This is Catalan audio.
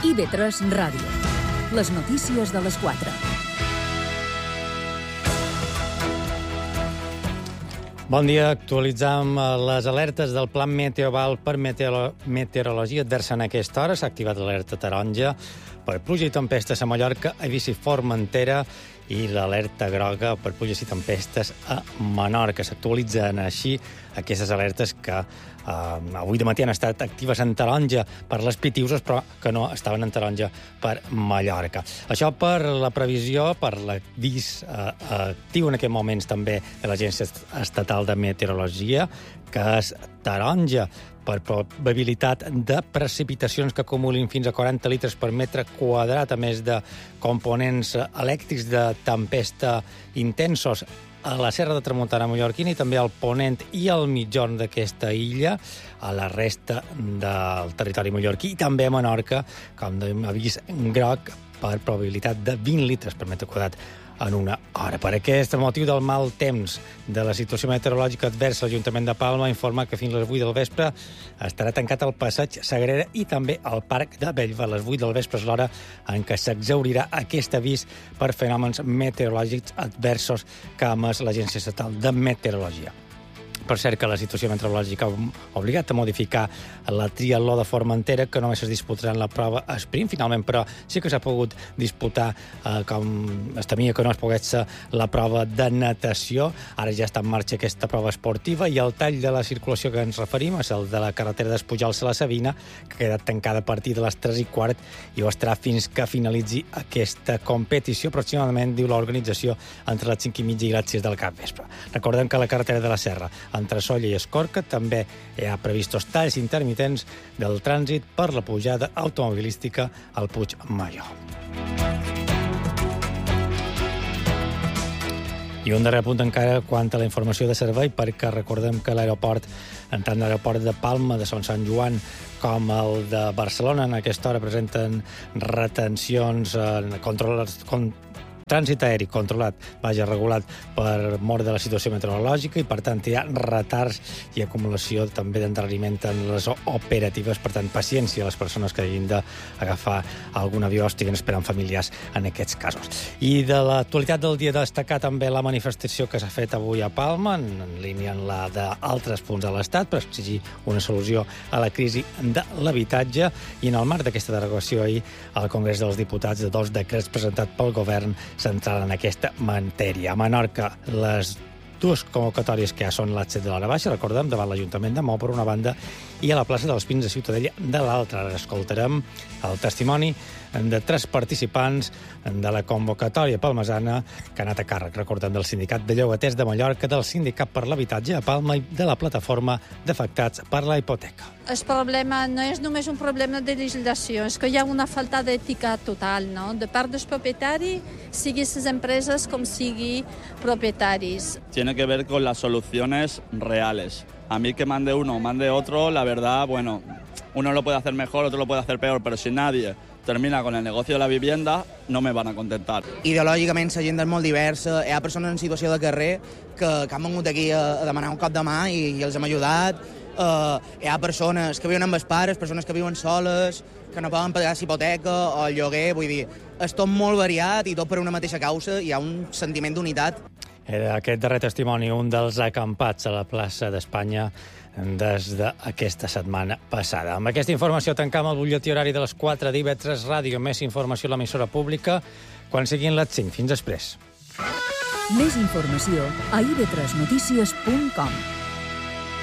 IB3 Ràdio. Les notícies de les 4. Bon dia. Actualitzam les alertes del Plan Meteoval per meteorologia adversa en aquesta hora. S'ha activat l'alerta taronja per pluja i tempestes a Mallorca, Eivissa i Formentera, i l'alerta groga per pluges i tempestes a Menorca. S'actualitzen així aquestes alertes que avui de matí han estat actives en taronja per les Pitiuses, però que no estaven en taronja per Mallorca. Això per la previsió, per l'avís actiu en aquests moments també de l'Agència Estatal de Meteorologia, que és taronja per probabilitat de precipitacions que acumulin fins a 40 litres per metre quadrat, a més de components elèctrics de tempesta intensos a la Serra de Tramuntana mallorquina i també al ponent i al mitjorn d'aquesta illa, a la resta del territori mallorquí i també a Menorca, com hem vist, groc per probabilitat de 20 litres per metre quadrat en una hora. Per aquest motiu del mal temps de la situació meteorològica adversa, l'Ajuntament de Palma informa que fins a les 8 del vespre estarà tancat el passeig Sagrera i també el Parc de Bellver. A les 8 del vespre és l'hora en què s'exhaurirà aquest avís per fenòmens meteorològics adversos que ha emès l'Agència Estatal de Meteorologia. Per cert, que la situació meteorològica ha obligat a modificar la triatló de Formentera, que només es disputarà en la prova sprint, finalment, però sí que s'ha pogut disputar, com es temia que no es pogués ser, la prova de natació. Ara ja està en marxa aquesta prova esportiva i el tall de la circulació que ens referim és el de la carretera d'Espujals a la Sabina, que ha quedat tancada a partir de les 3:15 i ho estarà fins que finalitzi aquesta competició, aproximadament, diu l'organització, entre les 5:30 i les 6 del capvespre. Recordem que la carretera de la Serra, entre Sóller i Escorca, també hi ha previstos talls intermitents del trànsit per la pujada automobilística al Puig Major. I un darrer punt encara quant a la informació de servei, perquè recordem que l'aeroport, tant l'aeroport de Palma, de Sant Joan, com el de Barcelona, en aquesta hora presenten retencions trànsit aeri controlat, regulat per mort de la situació meteorològica i, per tant, hi ha retards i acumulació també d'endarreriment en les operatives. Per tant, paciència a les persones que hagin d'agafar algun avió o estiguin esperant familiars en aquests casos. I de l'actualitat del dia, destacar també la manifestació que s'ha fet avui a Palma, en línia amb la d'altres punts de l'Estat, per exigir una solució a la crisi de l'habitatge, i en el marc d'aquesta derogació ahir al Congrés dels Diputats de 2 decrets presentats pel govern central en aquesta matèria. A Menorca, les dues convocatòries que ja són l'accés de l'hora baixa, recordem, davant l'Ajuntament de Mou per una banda i a la plaça dels Pins de Ciutadella de l'altra. Ara escoltarem el testimoni de 3 participants de la convocatòria palmesana que ha anat a càrrec, recordem, del Sindicat de Llogaters de Mallorca, del Sindicat per l'Habitatge a Palma i de la Plataforma d'Afectats per la Hipoteca. El problema no és només un problema de legislació, és que hi ha una falta d'ètica total, no? De part dels propietaris, sigui les empreses com sigui propietaris. Tiene que ver con las soluciones reales. A mí que mande uno o mande otro, la verdad, bueno, uno lo puede hacer mejor, otro lo puede hacer peor, pero si nadie termina con el negocio de la vivienda, no me van a contentar. Ideològicament la gent és molt diversa, hi ha persones en situació de carrer que han vingut aquí a demanar un cop de mà i els hem ajudat, hi ha persones que viuen amb els pares, persones que viuen soles, que no poden pagar l'hipoteca o el lloguer, vull dir, és tot molt variat i tot per una mateixa causa, hi ha un sentiment d'unitat. Era aquest darrer testimoni, un dels acampats a la plaça d'Espanya des d'aquesta setmana passada. Amb aquesta informació tancam el butlletí horari de les 4 d'IB3 Ràdio. Més informació a l'emissora pública quan siguin les 5. Fins després. Més informació a ib3notícies.com.